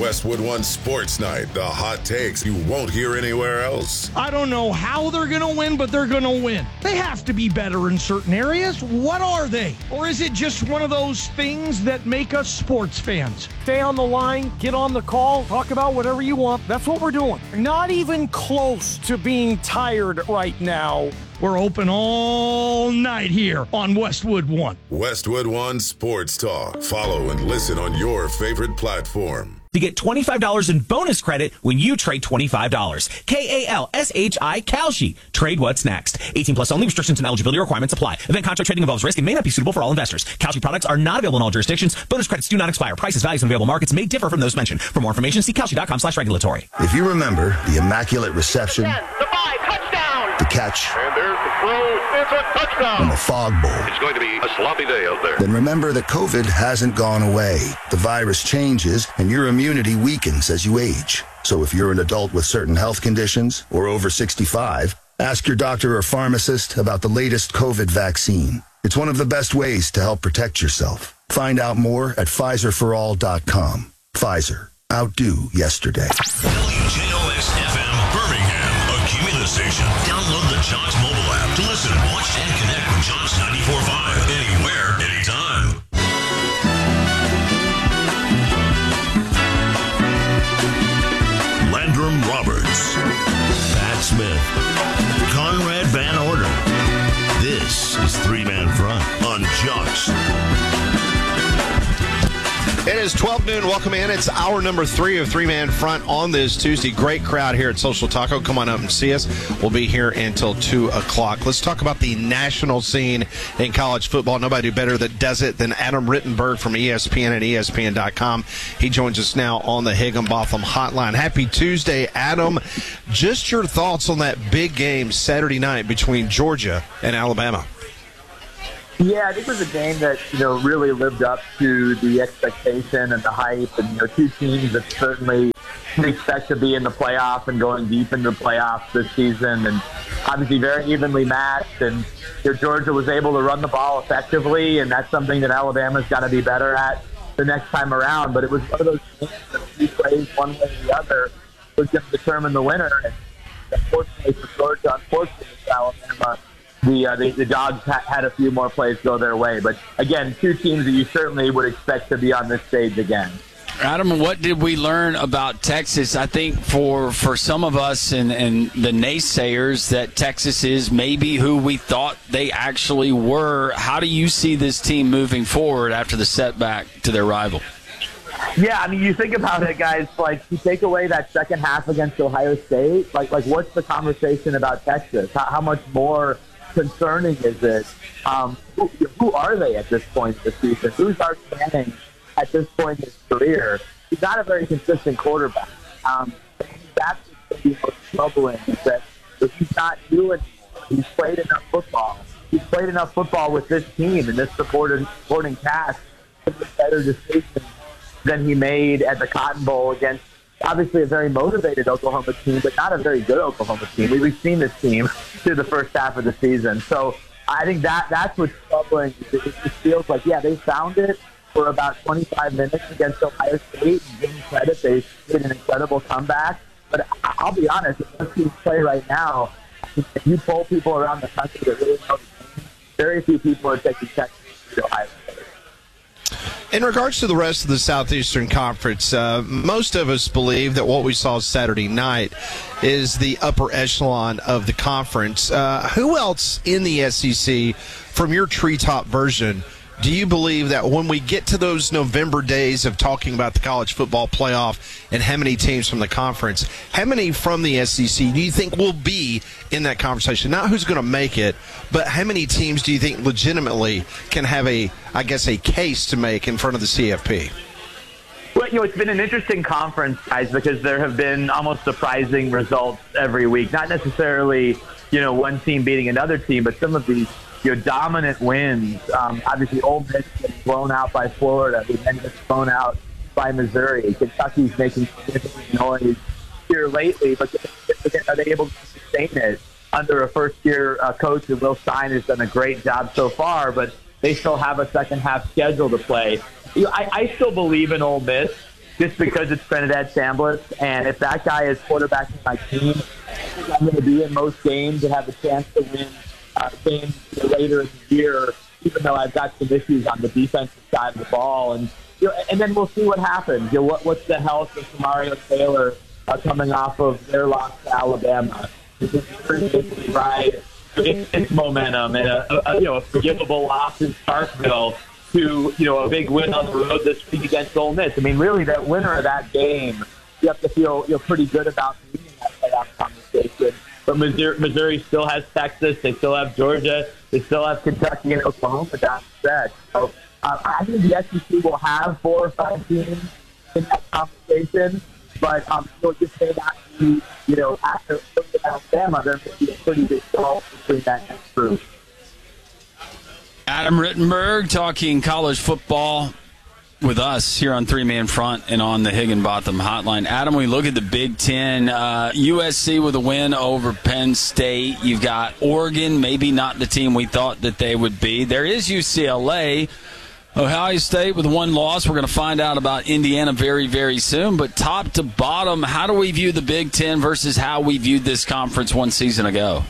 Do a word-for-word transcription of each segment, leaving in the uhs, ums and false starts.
Westwood One Sports Night, the hot takes you won't hear anywhere else. I don't know how they're going to win, but they're going to win. They have to be better in certain areas. What are they? Or is it just one of those things that make us sports fans? Stay on the line, get on the call, talk about whatever you want. That's what we're doing. Not even close to being tired right now. We're open all night here on Westwood One. Westwood One Sports Talk. Follow and listen on your favorite platform. To get twenty-five dollars in bonus credit when you trade twenty-five dollars. K A L S H I, Kalshi. Trade what's next. eighteen plus only. Restrictions and eligibility requirements apply. Event contract trading involves risk and may not be suitable for all investors. Kalshi products are not available in all jurisdictions. Bonus credits do not expire. Prices, values, and available markets may differ from those mentioned. For more information, see Kalshi.com slash regulatory. If you remember the immaculate reception, ten, the five, touchdown! The catch, and there's the throw. It's a touchdown! and the fog bowl, It's going to be a sloppy day out there. then remember that COVID hasn't gone away. The virus changes, and your immunity weakens as you age. So if you're an adult with certain health conditions or over sixty-five, ask your doctor or pharmacist about the latest COVID vaccine. It's one of the best ways to help protect yourself. Find out more at Pfizer for all dot com. Pfizer. Outdo yesterday. W J O S F M Birmingham, a Cumulus station. Download the John's mobile app to listen, watch, and connect with John's ninety-four point five anywhere, anytime. Landrum Roberts, Pat Smith, Conrad Van Order. This is Three Man Front on Josh. It is twelve noon. Welcome in. It's hour number three of Three Man Front on this Tuesday. Great crowd here at Social Taco. Come on up and see us. We'll be here until two o'clock. Let's talk about the national scene in college football. Nobody better that does it than Adam Rittenberg from E S P N and E S P N dot com. He joins us now on the Higginbotham Hotline. Happy Tuesday, Adam. Just your thoughts on that big game Saturday night between Georgia and Alabama. Yeah, I think it was a game that, you know, really lived up to the expectation and the hype. And, you know, two teams that certainly expect to be in the playoff and going deep into the playoffs this season. And obviously very evenly matched. And, you know, Georgia was able to run the ball effectively, and that's something that Alabama's got to be better at the next time around. But it was one of those games that a few plays one way or the other was going to determine the winner. And unfortunately for Georgia, unfortunately for Alabama, The, uh, the the Dogs ha- had a few more plays go their way. But, again, two teams that you certainly would expect to be on this stage again. Adam, what did we learn about Texas? I think for, for some of us and, and the naysayers that Texas is maybe who we thought they actually were. How do you see this team moving forward after the setback to their rival? Yeah, I mean, you think about it, guys, like, you take away that second half against Ohio State, like, like what's the conversation about Texas? How, how much more concerning is it? Um, who, who are they at this point this season? Who's Arch Manning at this point in his career? He's not a very consistent quarterback. Um, that's what's the most troubling is that if he's not new anymore, he's played enough football. He's played enough football with this team and this supporting, supporting cast to make better decisions than he made at the Cotton Bowl against obviously a very motivated Oklahoma team, but not a very good Oklahoma team. We've seen this team through the first half of the season. So I think that that's what's troubling. It just feels like, yeah, they found it for about twenty-five minutes against Ohio State. And give them credit. They did an incredible comeback. But I'll be honest, if those teams play right now, if you poll people around the country that really know the game, very few people are taking Texas to Ohio State. In regards to the rest of the Southeastern Conference, uh, most of us believe that what we saw Saturday night is the upper echelon of the conference. Uh, who else in the S E C, from your treetop version, do you believe that when we get to those November days of talking about the college football playoff and how many teams from the conference, how many from the S E C do you think will be in that conversation? Not who's going to make it, but how many teams do you think legitimately can have a, I guess, a case to make in front of the C F P? Well, you know, it's been an interesting conference, guys, because there have been almost surprising results every week. Not necessarily, you know, one team beating another team, but some of these, you know, dominant wins. Um, obviously, Ole Miss gets blown out by Florida. They then gets blown out by Missouri. Kentucky's making significant noise here lately, but are they able to sustain it under a first-year uh, coach? And Will Stein has done a great job so far, but they still have a second-half schedule to play. You know, I, I still believe in Ole Miss just because it's Trinidad Chambliss. And if that guy is quarterbacking my team, I think I'm going to be in most games and have a chance to win uh, games later in the year, even though I've got some issues on the defensive side of the ball. And you know, and then we'll see what happens. You know, what, what's the health of Mario Taylor uh, coming off of their loss to Alabama? This is basically ride its momentum and a, a, you know, a forgivable loss in Starkville to, you know, a big win on the road this week against Ole Miss. I mean, really, that winner of that game, you have to feel you know pretty good about being in that playoff conversation. But Missouri, Missouri still has Texas, they still have Georgia, they still have Kentucky and Oklahoma down the stretch. So uh, I think the S E C will have four or five teams in that conversation, but um, so just may not be, you know, after Alabama, there may be a pretty big gulf between that next group. Adam Rittenberg talking college football with us here on Three Man Front and on the Higginbotham Hotline. Adam, we look at the Big Ten. Uh, U S C with a win over Penn State. You've got Oregon, maybe not the team we thought that they would be. There is U C L A. Ohio State with one loss. We're going to find out about Indiana very, very soon. But top to bottom, how do we view the Big Ten versus how we viewed this conference one season ago?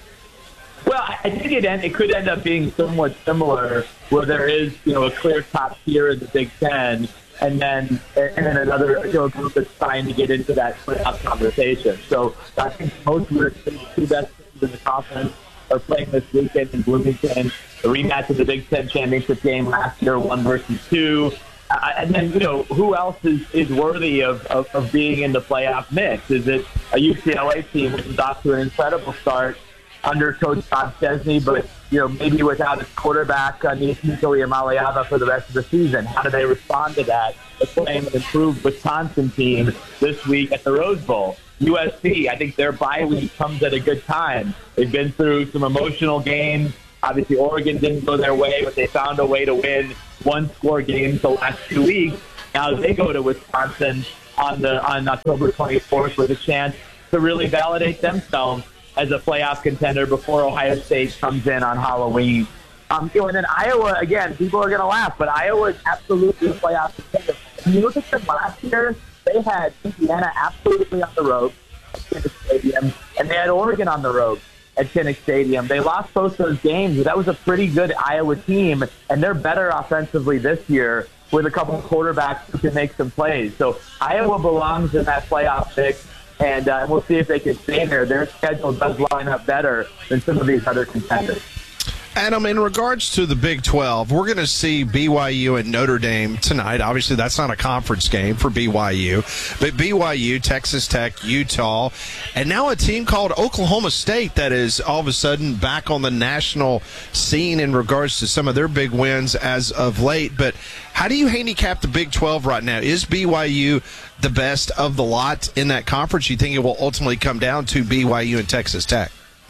Well, I think it, end, it could end up being somewhat similar, where there is, you know, a clear top tier in the Big Ten, and then and then another, you know, group that's trying to get into that playoff conversation. So I think most of the two best teams in the conference are playing this weekend in Bloomington. The rematch of the Big Ten championship game last year, one versus two. Uh, and then, you know, who else is, is worthy of, of, of being in the playoff mix? Is it a U C L A team, which is off to an incredible start under Coach Bob Chesney, but, you know, maybe without its quarterback, uh, Nico Iamaleava for the rest of the season? How do they respond to that? They're playing an improved Wisconsin team this week at the Rose Bowl. U S C, I think their bye week comes at a good time. They've been through some emotional games. Obviously, Oregon didn't go their way, but they found a way to win one-score games the last two weeks. Now they go to Wisconsin on the on October twenty-fourth with a chance to really validate themselves as a playoff contender before Ohio State comes in on Halloween. Um, you know, and then Iowa, again, people are going to laugh, but Iowa is absolutely a playoff contender. When you look at them last year, they had Indiana absolutely on the road at Kinnick Stadium, and they had Oregon on the road at Kinnick Stadium. They lost both those games, but that was a pretty good Iowa team, and they're better offensively this year with a couple of quarterbacks who can make some plays. So Iowa belongs in that playoff mix, and uh, we'll see if they can stay there. Their schedule does line up better than some of these other contenders. Adam, in regards to the Big twelve, we're going to see B Y U and Notre Dame tonight. Obviously, that's not a conference game for B Y U, but B Y U, Texas Tech, Utah, and now a team called Oklahoma State that is all of a sudden back on the national scene in regards to some of their big wins as of late. But how do you handicap the Big twelve right now? Is B Y U the best of the lot in that conference? You think it will ultimately come down to B Y U and Texas Tech?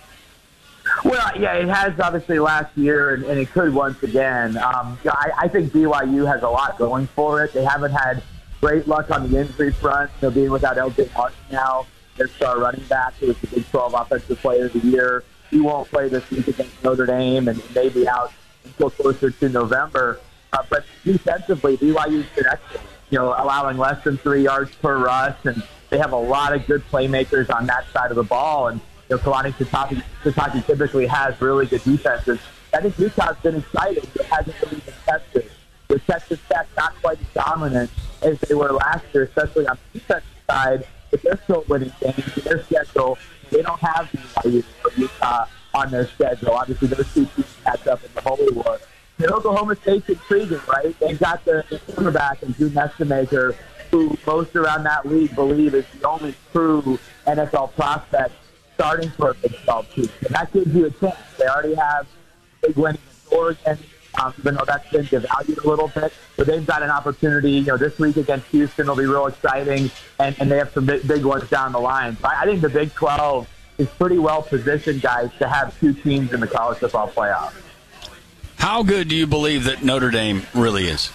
Well, yeah, it has obviously last year, and, and it could once again. Um, I, I think B Y U has a lot going for it. They haven't had great luck on the injury front. You know, being without L J Martin now, their star running back, who was the Big twelve Offensive Player of the Year. He won't play this week against Notre Dame, and may be out until closer to November. Uh, but defensively, B Y U's been excellent. You know, allowing less than three yards per rush, and they have a lot of good playmakers on that side of the ball. And you know, Kalani Sitake typically has really good defenses. I think Utah's been exciting, but hasn't really been tested. With Texas Tech not quite as dominant as they were last year, especially on the defensive side, but they're still winning games. In their schedule, they don't have B Y U or Utah on their schedule. Obviously, those two teams catch up in the Holy War. And Oklahoma State's intriguing, right? They've got the, the quarterback and Drew Nestemaker, who most around that league believe is the only true N F L prospect starting for a Big twelve team. And that gives you a chance. They already have a big win against Oregon, um, even though that's been devalued a little bit. But they've got an opportunity, you know, this week against Houston will be real exciting, and, and they have some big, big ones down the line. So I, I think the Big twelve is pretty well positioned, guys, to have two teams in the college football playoff. How good do you believe that Notre Dame really is?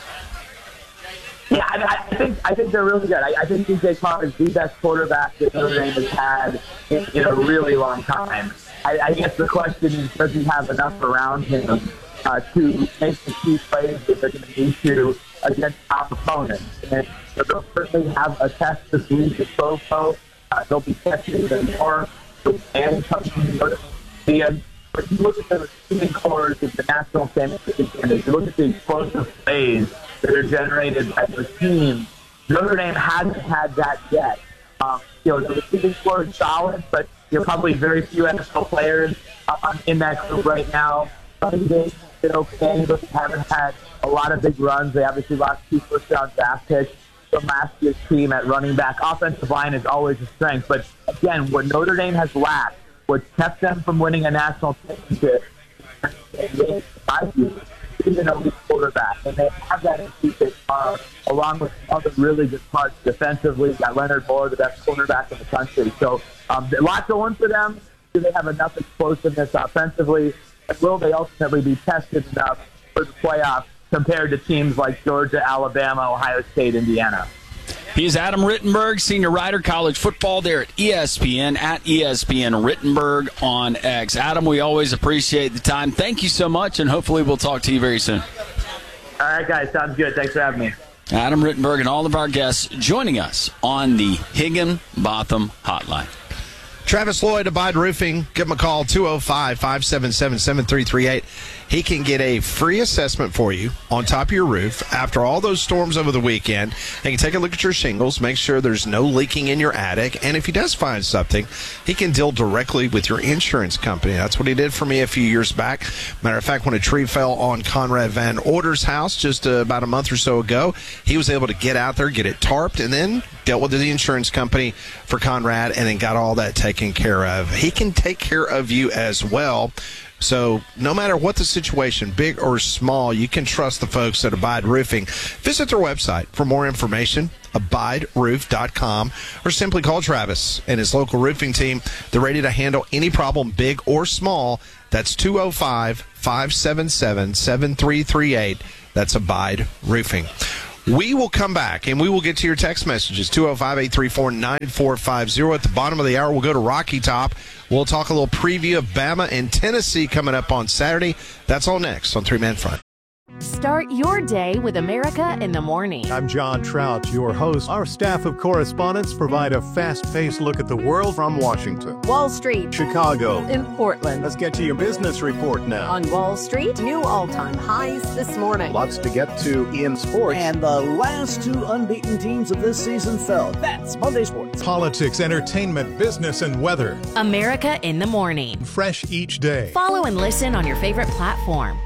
Yeah, I, mean, I think I think they're really good. I, I think D J Carr is the best quarterback that Notre Dame has had in, in a really long time. I, I guess the question is, does he have enough around him uh, to make the key plays that they're going to need to against top opponents. And so they'll certainly have a test this week at Provo. Uh, they'll be testing them more. And coming to the stadium. But if you look at the receiving cores of the national championship, and if you look at the explosive plays that are generated by the team, Notre Dame hasn't had that yet. Um, you know, the receiving core is solid, but there are probably very few N F L players uh, in that group right now. Some games have been okay, but they haven't had a lot of big runs. They obviously lost two first-round draft picks from last year's team at running back. Offensive line is always a strength, but again, what Notre Dame has lacked, what kept them from winning a national championship, is an elite quarterback, and they have that in T J Carr, along with other really good parts defensively. Got Leonard Moore, the best quarterback in the country. So um, a lot going for them. Do they have enough explosiveness offensively? And will they ultimately be tested enough for the playoffs compared to teams like Georgia, Alabama, Ohio State, Indiana? He is Adam Rittenberg, senior writer, college football there at E S P N, at E S P N Rittenberg on X. Adam, we always appreciate the time. Thank you so much, and hopefully we'll talk to you very soon. All right, guys. Sounds good. Thanks for having me. Adam Rittenberg and all of our guests joining us on the Higginbotham Hotline. Travis Lloyd, Abide Roofing. Give him a call, two oh five, five seven seven, seven three three eight. He can get a free assessment for you on top of your roof after all those storms over the weekend. He can take a look at your shingles, make sure there's no leaking in your attic, and if he does find something, he can deal directly with your insurance company. That's what he did for me a few years back. Matter of fact, when a tree fell on Conrad Van Order's house just uh, about a month or so ago, he was able to get out there, get it tarped, and then dealt with the insurance company for Conrad, and then got all that taken care of. He can take care of you as well. So no matter what the situation, big or small, you can trust the folks at Abide Roofing. Visit their website for more information, abide roof dot com, or simply call Travis and his local roofing team. They're ready to handle any problem, big or small. That's two oh five, five seven seven, seven three three eight. That's Abide Roofing. We will come back, and we will get to your text messages, two oh five, eight three four, nine four five oh. At the bottom of the hour, we'll go to Rocky Top. We'll talk a little preview of Bama and Tennessee coming up on Saturday. That's all next on Three Man Front. Start your day with America in the Morning. I'm John Trout, your host. Our staff of correspondents provide a fast-paced look at the world from Washington, Wall Street, Chicago, and Portland. Let's get to your business report now. On Wall Street, new all-time highs this morning. Lots to get to in sports. And the last two unbeaten teams of this season fell. That's Monday Sports. Politics, entertainment, business, and weather. America in the Morning. Fresh each day. Follow and listen on your favorite platform.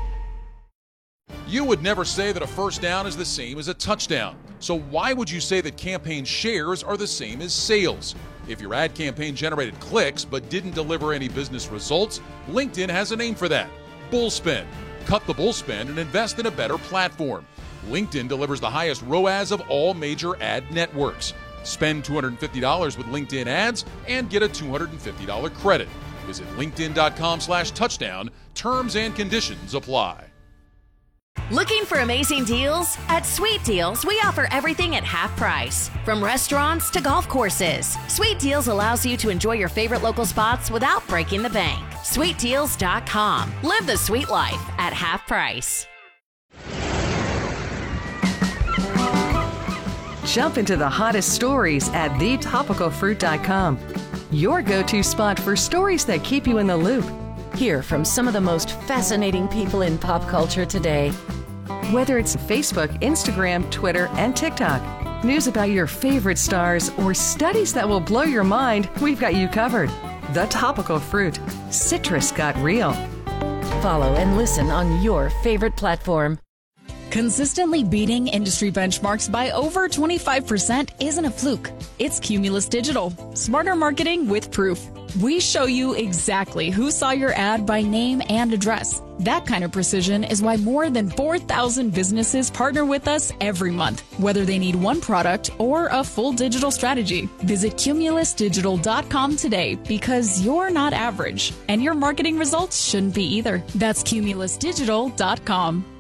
You would never say that a first down is the same as a touchdown. So why would you say that campaign shares are the same as sales? If your ad campaign generated clicks but didn't deliver any business results, LinkedIn has a name for that: Bullspend. Cut the bullspend and invest in a better platform. LinkedIn delivers the highest R O A S of all major ad networks. Spend two hundred fifty dollars with LinkedIn ads and get a two hundred fifty dollars credit. Visit linkedin.com slash touchdown. Terms and conditions apply. Looking for amazing deals? At Sweet Deals, we offer everything at half price. From restaurants to golf courses, Sweet Deals allows you to enjoy your favorite local spots without breaking the bank. sweet deals dot com. Live the sweet life at half price. Jump into the hottest stories at the topical fruit dot com. Your go-to spot for stories that keep you in the loop. Hear from some of the most fascinating people in pop culture today. Whether it's Facebook, Instagram, Twitter, and TikTok, news about your favorite stars, or studies that will blow your mind, we've got you covered. The Topical Fruit. Citrus got real. Follow and listen on your favorite platform. Consistently beating industry benchmarks by over twenty-five percent isn't a fluke. It's Cumulus Digital. Smarter marketing with proof. We show you exactly who saw your ad by name and address. That kind of precision is why more than four thousand businesses partner with us every month, whether they need one product or a full digital strategy. Visit cumulus digital dot com today, because you're not average, and your marketing results shouldn't be either. That's cumulus digital dot com.